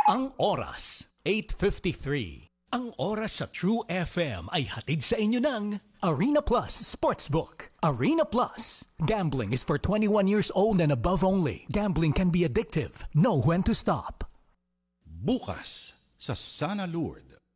Ang oras, 8:53. Ang oras sa True FM ay hatid sa inyo ng Arena Plus Sportsbook. Arena Plus. Gambling is for 21 years old and above only. Gambling can be addictive. Know when to stop. Bukas sa Sana Lourdes.